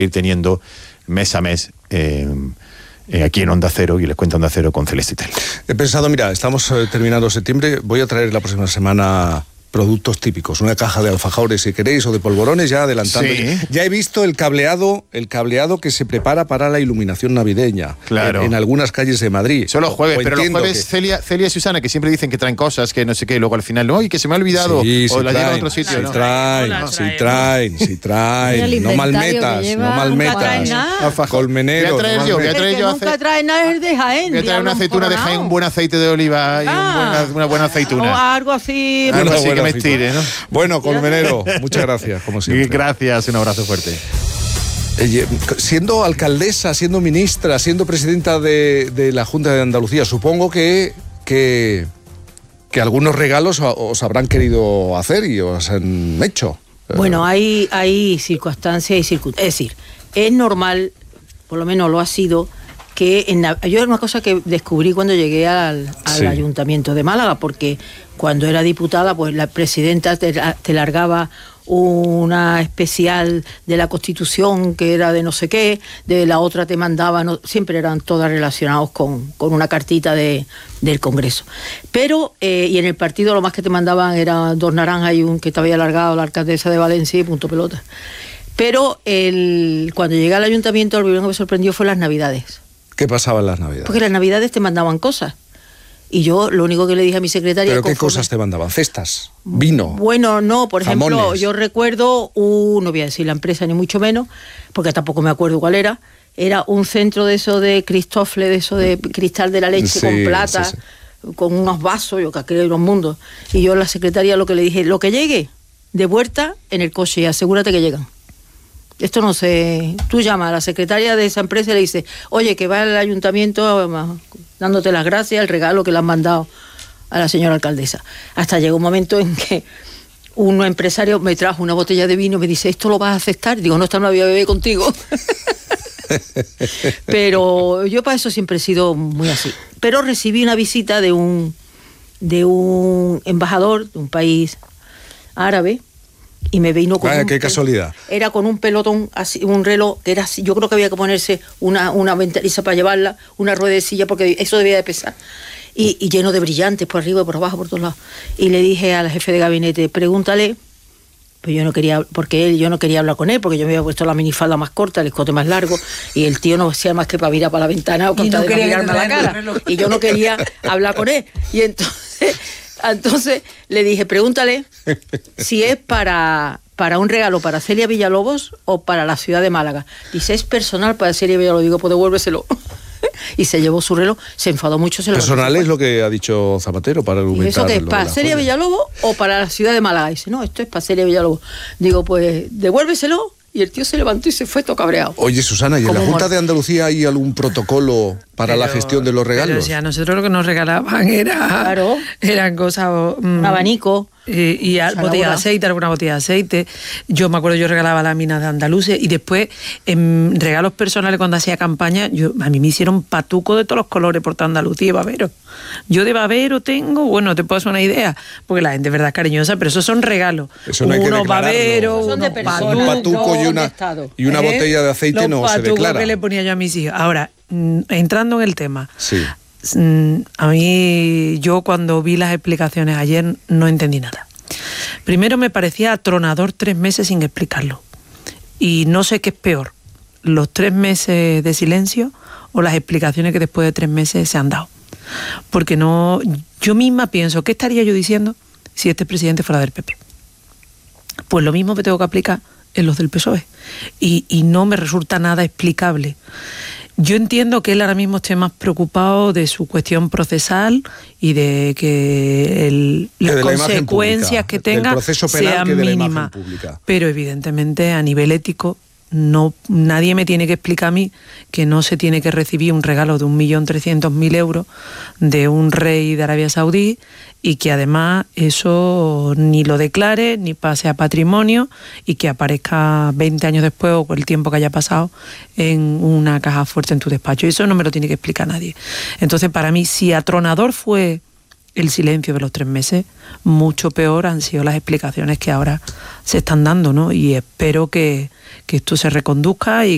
ir teniendo mes a mes aquí en Onda Cero, y les cuenta Onda Cero con Celeste Tel. He pensado, mira, estamos terminando septiembre, voy a traer la próxima semana productos típicos, una caja de alfajores si queréis, o de polvorones, ya adelantando. Sí. Ya he visto el cableado que se prepara para la iluminación navideña, claro, en algunas calles de Madrid. Solo los jueves, pero los jueves Celia y Susana, que siempre dicen que traen cosas, que no sé qué, y luego al final, no, y que se me ha olvidado, sí, o la llevan a otro sitio. Sí traen, no malmetas, colmeneros. Voy a traer yo nunca trae nada de Jaén. Voy a traer una aceituna de Jaén, un buen aceite de oliva y una buena aceituna. O algo así. Algo así que me estire, ¿no? Bueno, colmenero, muchas gracias, como siempre. Gracias, un abrazo fuerte. Siendo alcaldesa, siendo ministra, siendo presidenta de la Junta de Andalucía, supongo que algunos regalos os habrán querido hacer y os han hecho. Bueno, hay circunstancias y circunstancias. Es decir, es normal, por lo menos lo ha sido, que yo era una cosa que descubrí cuando llegué al Ayuntamiento de Málaga, porque cuando era diputada, pues la presidenta te largaba una especial de la Constitución que era de no sé qué, de la otra te mandaba, siempre eran todas relacionados con una cartita del Congreso. Pero, y en el partido lo más que te mandaban eran 2 naranjas y un que te había largado la alcaldesa de Valencia y punto pelota. Pero cuando llegué al Ayuntamiento, lo primero que me sorprendió fue las Navidades. ¿Qué pasaba en las Navidades? Porque las Navidades te mandaban cosas. Y yo lo único que le dije a mi secretaria... ¿Pero qué cosas te mandaban? ¿Cestas? ¿Vino? Bueno, no, por jamones. Ejemplo, yo recuerdo, no voy a decir la empresa ni mucho menos, porque tampoco me acuerdo cuál era un centro de eso de Cristofle, de eso de cristal de la leche con plata, con unos vasos, yo que aquello era un mundo. Y yo a la secretaria lo que le dije, lo que llegue, de vuelta en el coche y asegúrate que llegan. Esto no sé, tú llamas a la secretaria de esa empresa y le dices, oye, que va al ayuntamiento dándote las gracias, el regalo que le han mandado a la señora alcaldesa. Hasta llegó un momento en que un empresario me trajo una botella de vino y me dice, ¿esto lo vas a aceptar? Digo, no, esta no la voy a beber contigo. Pero yo para eso siempre he sido muy así. Pero recibí una visita de un embajador de un país árabe, y me vino con qué casualidad. Era con un pelotón, así, un reloj que era así. Yo creo que había que ponerse una ventaniza para llevarla, una ruedecilla, porque eso debía de pesar. Y lleno de brillantes por arriba y por abajo, por todos lados. Y le dije al jefe de gabinete, pregúntale, pues yo no quería hablar con él, porque yo me había puesto la minifalda más corta, el escote más largo, y el tío no hacía más que para mirar para la ventana o contar de mirarme a la cara. Y yo no quería hablar con él. Y entonces le dije, pregúntale si es para un regalo para Celia Villalobos o para la ciudad de Málaga. Dice, es personal para Celia Villalobos. Digo, pues devuélveselo. Y se llevó su reloj, se enfadó mucho. Personal es lo que ha dicho Zapatero para argumentar. ¿Y eso qué es? ¿Para Celia Villalobos o para la ciudad de Málaga? Dice, no, esto es para Celia Villalobos. Digo, pues devuélveselo. Y el tío se levantó y se fue todo cabreado. Oye, Susana, ¿y en la Junta de Andalucía hay algún protocolo para la gestión de los regalos? Pero si a nosotros lo que nos regalaban eran cosas... un abanico. Y botella de aceite, alguna botella de aceite. Yo me acuerdo, yo regalaba láminas de Andalucía y después en regalos personales cuando hacía campaña, a mí me hicieron patuco de todos los colores por toda Andalucía y babero. Yo de babero tengo, bueno, te puedo hacer una idea, porque la gente es verdad es cariñosa, pero esos son regalos. Eso no hay unos baberos, unos patuco y una botella de aceite no se declara. Que le ponía yo a mis hijos. Ahora, entrando en el tema. Sí. A mí, yo cuando vi las explicaciones ayer no entendí nada. Primero me parecía atronador 3 meses sin explicarlo. Y no sé qué es peor, los 3 meses de silencio o las explicaciones que después de 3 meses se han dado. Porque yo misma pienso, ¿qué estaría yo diciendo si este presidente fuera del PP? Pues lo mismo me tengo que aplicar en los del PSOE. Y no me resulta nada explicable. Yo entiendo que él ahora mismo esté más preocupado de su cuestión procesal y de que las consecuencias que tenga sean mínimas. Pero evidentemente a nivel ético nadie me tiene que explicar a mí que no se tiene que recibir un regalo de 1.300.000 euros de un rey de Arabia Saudí y que además eso ni lo declare ni pase a patrimonio y que aparezca 20 años después o con el tiempo que haya pasado en una caja fuerte en tu despacho. Eso no me lo tiene que explicar nadie. Entonces, para mí, si atronador fue el silencio de los 3 meses, mucho peor han sido las explicaciones que ahora se están dando, ¿no? Y espero que esto se reconduzca y